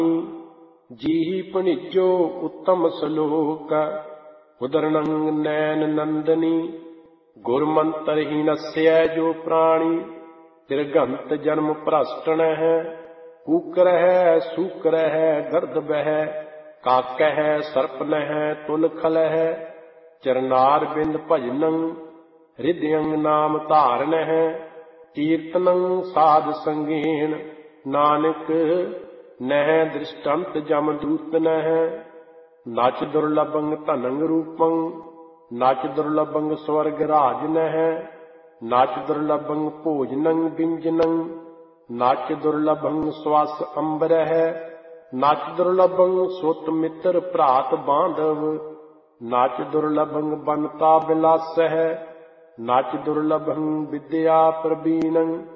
जीहि पुनिजो उत्तम श्लोक उदरणं नैन नंदनी। गुरमंत्रहीनस्य जो प्राणी तिरगंत जन्म भ्रष्टन है। कूकर है सूकर है गर्दभ है काक है सर्पन है तुल खल है। चरनार बिंद भजनं हृदयं नाम धारण है। कीर्तनं साध संगीण नानक नह दृष्टंत जम दूत न है। नच दुर्लभं धनं रूपं नच दुर्लभं स्वर्ग राज न है। नच दुर्लभं भोजनं व्यंजनं नच दुर्लभं श्वास अंबर है। नच दुर्लभं सुत मित्र भ्रात बांधव नच दुर्लभं बनता विलास है। नच दुर्लभं विद्या प्रवीणं